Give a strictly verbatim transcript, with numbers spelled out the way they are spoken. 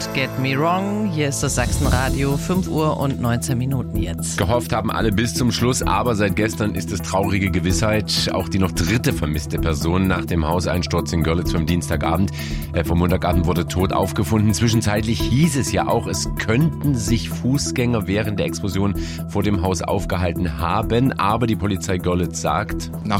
Don't Get Me Wrong. Hier ist das Sachsenradio, fünf Uhr und neunzehn Minuten jetzt. Gehofft haben alle bis zum Schluss, aber seit gestern ist es traurige Gewissheit. Auch die noch dritte vermisste Person nach dem Hauseinsturz in Görlitz vom Dienstagabend, äh, vom Montagabend wurde tot aufgefunden. Zwischenzeitlich hieß es ja auch, es könnten sich Fußgänger während der Explosion vor dem Haus aufgehalten haben. Aber die Polizei Görlitz sagt, nach